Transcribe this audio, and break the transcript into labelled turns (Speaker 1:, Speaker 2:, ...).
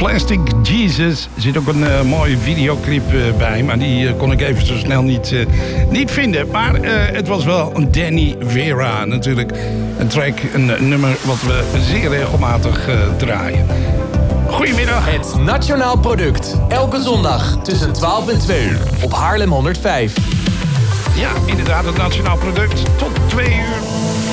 Speaker 1: Plastic Jesus. Er zit ook een mooie videoclip bij, maar die kon ik even zo snel niet vinden. Maar het was wel een Danny Vera natuurlijk. Een track, een nummer wat we zeer regelmatig draaien. Goedemiddag.
Speaker 2: Het Nationaal Product. Elke zondag tussen 12 en 2 uur op Haarlem 105.
Speaker 1: Ja, inderdaad, het Nationaal Product. Tot 2 uur.